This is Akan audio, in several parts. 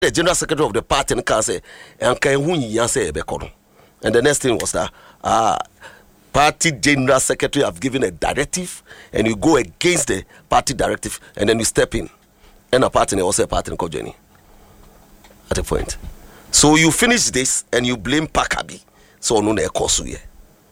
the general secretary of the party and can say, and can who you say bekono. And the next thing was that party general secretary have given a directive, and you go against the party directive, and then you step in. And a party also a party called Jenny. At a point. So you finish this and you blame Pakabi. So no na ekosu ye.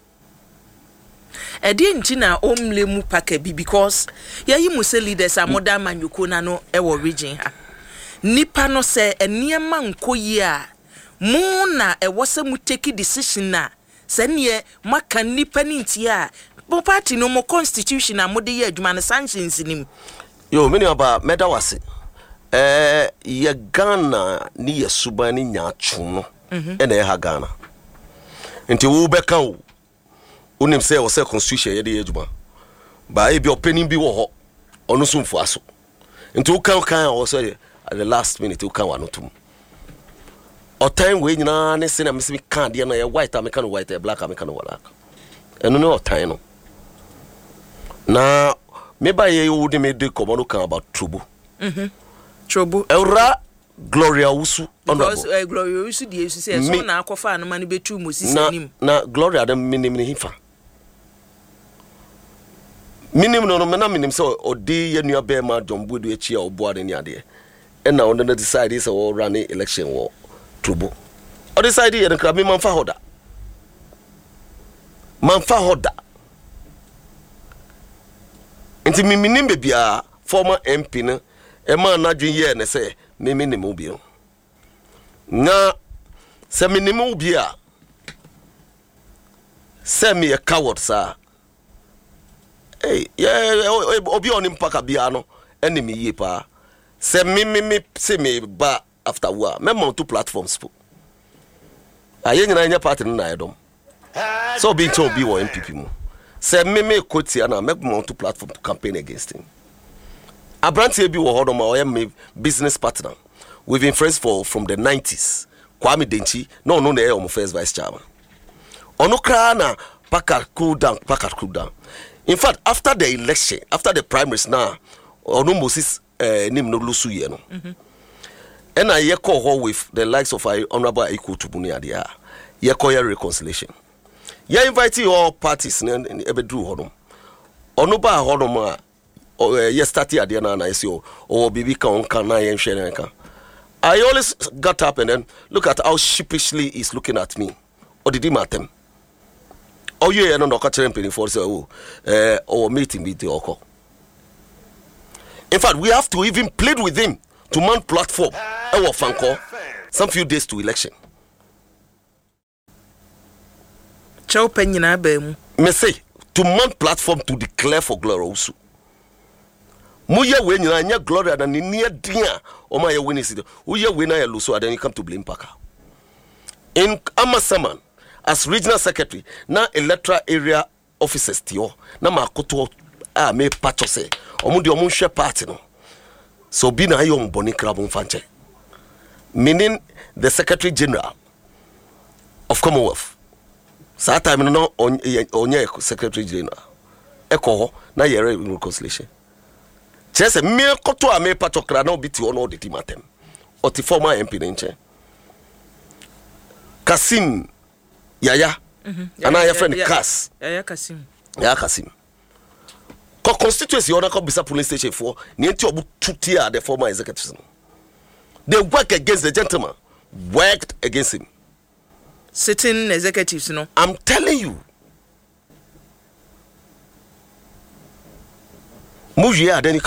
Nti na omle mu Pakabi because yayi mu se leaders a modern manyuko na no ewo region ha. Nipa no se eniema nkoyi a mu na ewo se mu take decision na se ne maka nipa ni ntia bo party no mo constitution na mo de ye adwuma na sanctions nim. Yo many about medawase. Ye Ghana ni ye suba ni nya chuno. Ene ha Ghana. Nti wo beka wo unim say wo say constitution ye de adwuma. Ba e bi opening bi wo ho. Ono so mfo aso. Nti wo kan wo say at the last minute wo kan wa no tum. O time we nyina ne se na me se kan de na ye white American white black American black. Eno no o time no. Na me ba ye wo de me de komo kan about trouble. Trouble. Eura Gloria Usu because Gloria Usu die Usu say so na akofa no mani betu Moses anim. Na Gloria dem minim ne hifa. Minim no me na minim so odi ye nua be ma Dombo do echi a obo ade ne ade. E na on na decide say we run election wo trouble. O decide ye nkra me manfa hoda. Manfa hoda. Enti minim be bia former MP no Emma na dwen ye ne se me ne bi na se me ne bi a se me coward sa obi onim paka bia no ene me ye pa se me se me ba after war me mount two platforms po aye nyina nya party na edom so be to be wo MPP mu se me kotia na me mount two platform to campaign against him. Abranti Ebi Wahodoma, I am my business partner. We've been friends from the 90s. Kwame Denchi, no the first vice chairman. Onokra na Packard cool down. In fact, after the election, after the primaries now, Ono Moses nim no lusu ye no. And I call with the likes of Honorable Iko Tubuni adia. Ye call your reconciliation. Ye invite all parties in Ebedru Hodom. Onoba Hodoma. Yes, started at the end, I see, or Bibi can I always got up and then look at how sheepishly he's looking at me. Or did he matter? Oh, yeah, no, no, catching penny for or meeting with the oko. In fact, we have to even plead with him to mount platform our Fanko some few days to election. Chow Penina Bem. Me say to mount platform to declare for Gloria Usu. Muya when you are Gloria than near dear or my winning city. Uya when I lose, then you come to blame Paka. In Amasaman, as regional secretary, now electoral area officers, Tio, na Makoto, me patose, or Mudi Omunsha party. So be na young Bonnie Crabon Fanche. Meaning the secretary general of Commonwealth. That time no on your secretary general. Echo, na yere reconciliation. Chese me koto a me patokra na obiti ono de timatem. Oti former MP nenche. Kasim Yaya. Ana ya friend Kas. Yaya Kasim. Yaya Kasim. Ko constituency ona ko bisa police station for ni enti obu tutia the former executives. They work against the gentleman. Worked against him. Sitting executives, no. I'm telling you. Mujia then